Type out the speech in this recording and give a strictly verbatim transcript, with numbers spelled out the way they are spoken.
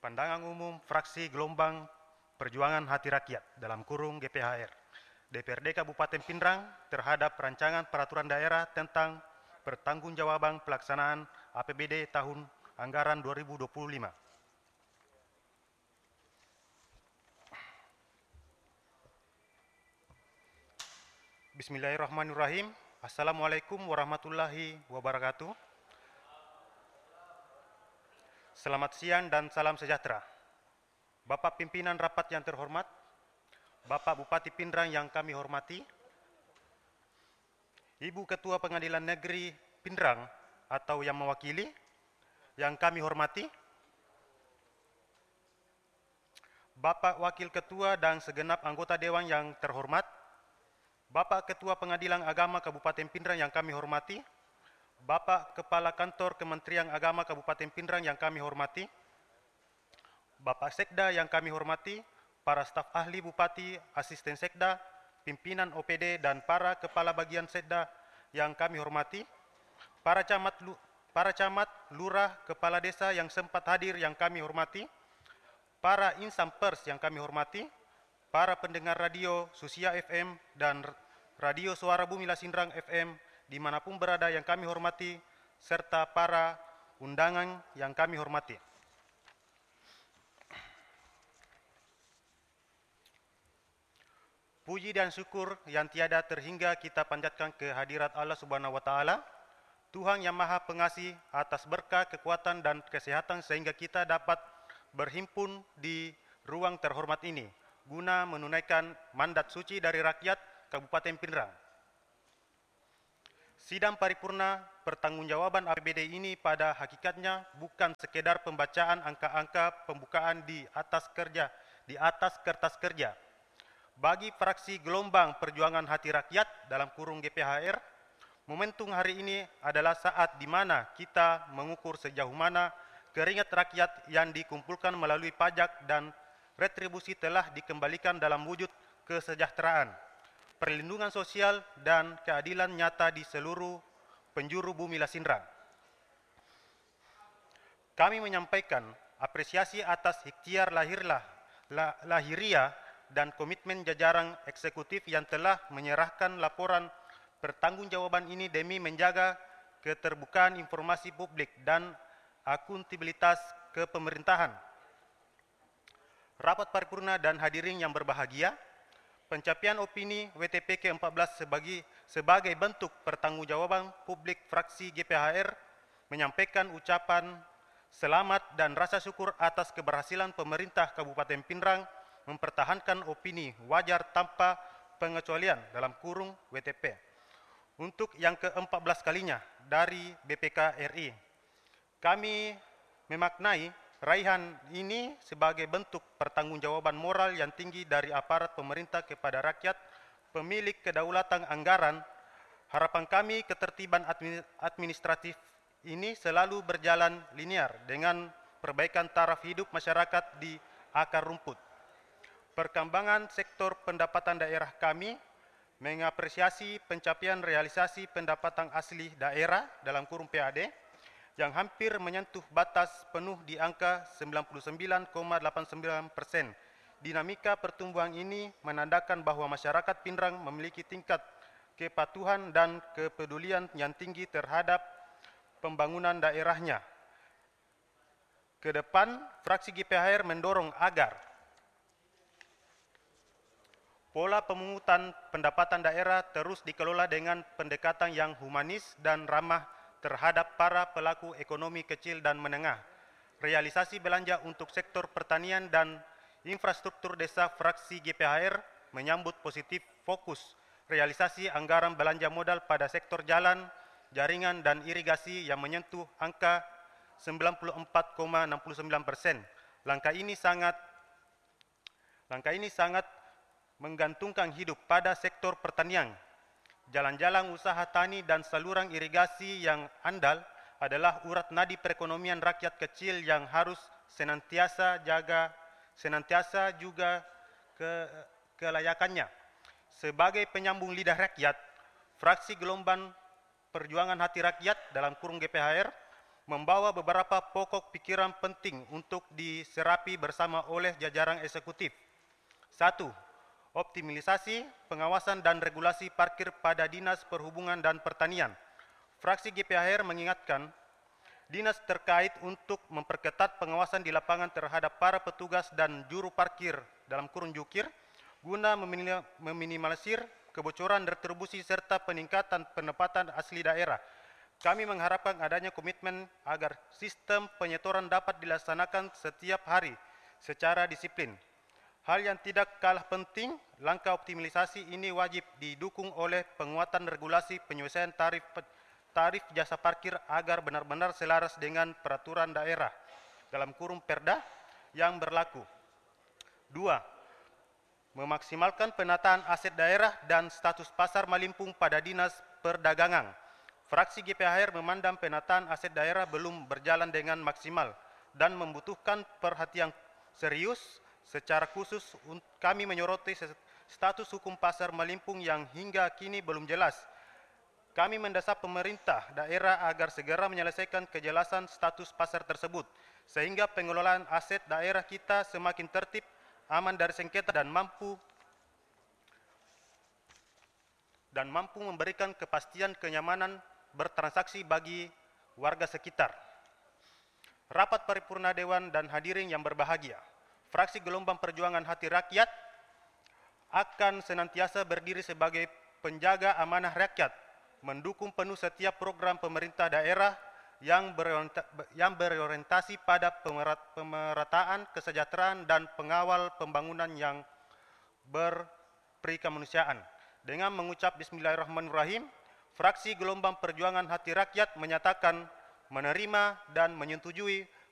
Pandangan umum fraksi Gelombang Perjuangan Hati Rakyat dalam kurung G P H R D P R D Kabupaten Pindrang terhadap rancangan peraturan daerah tentang pertanggungjawaban pelaksanaan A P B D tahun anggaran dua ribu dua puluh lima. Bismillahirrahmanirrahim. Assalamualaikum warahmatullahi wabarakatuh. Selamat siang dan salam sejahtera. Bapak pimpinan rapat yang terhormat, Bapak Bupati Pindrang yang kami hormati, Ibu Ketua Pengadilan Negeri Pindrang atau yang mewakili yang kami hormati, Bapak Wakil Ketua dan segenap anggota Dewan yang terhormat, Bapak Ketua Pengadilan Agama Kabupaten Pindrang yang kami hormati, Bapak Kepala Kantor Kementerian Agama Kabupaten Pindrang yang kami hormati, Bapak Sekda yang kami hormati, para staf ahli Bupati, asisten Sekda, pimpinan O P D dan para kepala bagian Sekda yang kami hormati, para camat, para camat, lurah, kepala desa yang sempat hadir yang kami hormati, para insan pers yang kami hormati, para pendengar radio Susia F M dan radio Suara Bumi Lasindrang F M dimanapun berada yang kami hormati, serta para undangan yang kami hormati. Puji dan syukur yang tiada terhingga kita panjatkan ke hadirat Allah Subhanahu wa Ta'ala, Tuhan yang Maha Pengasih, atas berkah, kekuatan, dan kesehatan sehingga kita dapat berhimpun di ruang terhormat ini guna menunaikan mandat suci dari rakyat Kabupaten Pindrang. Sidang paripurna pertanggungjawaban A P B D ini pada hakikatnya bukan sekedar pembacaan angka-angka pembukaan di atas kerja, di atas kertas kerja. Bagi fraksi Gelombang Perjuangan Hati Rakyat dalam kurung G P H R, momentum hari ini adalah saat di mana kita mengukur sejauh mana keringat rakyat yang dikumpulkan melalui pajak dan retribusi telah dikembalikan dalam wujud kesejahteraan, perlindungan sosial, dan keadilan nyata di seluruh penjuru bumi Lasindrang. Kami menyampaikan apresiasi atas ikhtiar lahirlah, lah, lahiriah dan komitmen jajaran eksekutif yang telah menyerahkan laporan pertanggungjawaban ini demi menjaga keterbukaan informasi publik dan akuntabilitas kepemerintahan. Rapat paripurna dan hadirin yang berbahagia, pencapaian opini W T P ke empat belas sebagai, sebagai bentuk pertanggungjawaban publik fraksi G P H R menyampaikan ucapan selamat dan rasa syukur atas keberhasilan pemerintah Kabupaten Pindrang mempertahankan opini wajar tanpa pengecualian dalam kurung W T P untuk yang ke empat belas kalinya dari B P K R I. Kami memaknai raihan ini sebagai bentuk pertanggungjawaban moral yang tinggi dari aparat pemerintah kepada rakyat pemilik kedaulatan anggaran. Harapan kami ketertiban administratif ini selalu berjalan linear dengan perbaikan taraf hidup masyarakat di akar rumput. Perkembangan sektor pendapatan daerah kami mengapresiasi pencapaian realisasi pendapatan asli daerah dalam kurung P A D yang hampir menyentuh batas penuh di angka sembilan puluh sembilan koma delapan sembilan persen. Dinamika pertumbuhan ini menandakan bahwa masyarakat Pindrang memiliki tingkat kepatuhan dan kepedulian yang tinggi terhadap pembangunan daerahnya. Kedepan, fraksi G P H R mendorong agar pola pemungutan pendapatan daerah terus dikelola dengan pendekatan yang humanis dan ramah terhadap para pelaku ekonomi kecil dan menengah. Realisasi belanja untuk sektor pertanian dan infrastruktur desa fraksi G P H R menyambut positif fokus realisasi anggaran belanja modal pada sektor jalan, jaringan, dan irigasi yang menyentuh angka sembilan puluh empat koma enam sembilan persen. Langkah ini sangat langkah ini sangat menggantungkan hidup pada sektor pertanian. Jalan-jalan usaha tani dan saluran irigasi yang andal adalah urat nadi perekonomian rakyat kecil yang harus senantiasa jaga, senantiasa juga ke, kelayakannya. Sebagai penyambung lidah rakyat, fraksi Gelombang Perjuangan Hati Rakyat dalam kurung G P H R membawa beberapa pokok pikiran penting untuk diserapi bersama oleh jajaran eksekutif. Satu, optimalisasi pengawasan dan regulasi parkir pada Dinas Perhubungan dan Pertanian. Fraksi G P H R mengingatkan dinas terkait untuk memperketat pengawasan di lapangan terhadap para petugas dan juru parkir dalam kurun jukir guna meminimalisir kebocoran retribusi serta peningkatan pendapatan asli daerah. Kami mengharapkan adanya komitmen agar sistem penyetoran dapat dilaksanakan setiap hari secara disiplin. Hal yang tidak kalah penting, langkah optimalisasi ini wajib didukung oleh penguatan regulasi penyelesaian tarif tarif jasa parkir agar benar-benar selaras dengan peraturan daerah dalam kurung Perda yang berlaku. Dua, memaksimalkan penataan aset daerah dan status pasar Malimpung pada Dinas Perdagangan. Fraksi G P H R memandang penataan aset daerah belum berjalan dengan maksimal dan membutuhkan perhatian serius. Secara khusus kami menyoroti status hukum pasar Malimpung yang hingga kini belum jelas. Kami mendesak pemerintah daerah agar segera menyelesaikan kejelasan status pasar tersebut, sehingga pengelolaan aset daerah kita semakin tertib, aman dari sengketa dan mampu dan mampu memberikan kepastian kenyamanan bertransaksi bagi warga sekitar. Rapat paripurna Dewan dan hadirin yang berbahagia, fraksi Gelombang Perjuangan Hati Rakyat akan senantiasa berdiri sebagai penjaga amanah rakyat, mendukung penuh setiap program pemerintah daerah yang berorientasi pada pemerataan kesejahteraan dan pengawal pembangunan yang berperikemanusiaan. Dengan mengucap Bismillahirrahmanirrahim, fraksi Gelombang Perjuangan Hati Rakyat menyatakan menerima dan menyetujui